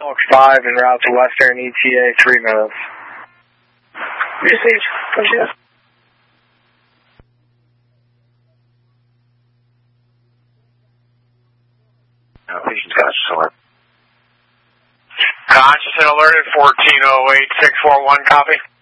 Fox 5 en route to Western ETA 3 minutes. Received. Appreciate it. Patient's conscious alert. Conscious and alerted, 1408-641, copy.